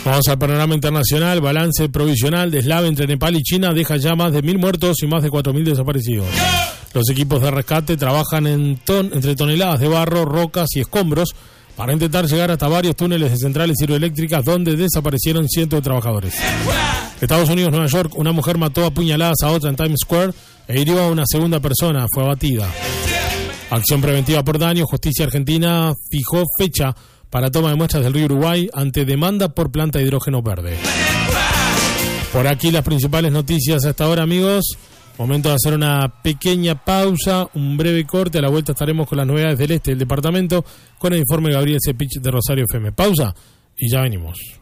Vamos al panorama internacional. Balance provisional de eslave entre Nepal y China deja ya más de 1.000 muertos y más de 4.000 desaparecidos. Los equipos de rescate trabajan entre toneladas de barro, rocas y escombros para intentar llegar hasta varios túneles de centrales hidroeléctricas donde desaparecieron cientos de trabajadores. Estados Unidos, Nueva York, una mujer mató a puñaladas a otra en Times Square e hirió a una segunda persona, fue abatida. Acción preventiva por daño. Justicia argentina fijó fecha para toma de muestras del río Uruguay ante demanda por planta de hidrógeno verde. Por aquí las principales noticias hasta ahora, amigos. Momento de hacer una pequeña pausa, un breve corte. A la vuelta estaremos con las novedades del este del departamento con el informe Gabriel Cepich de Rosario FM. Pausa y ya venimos.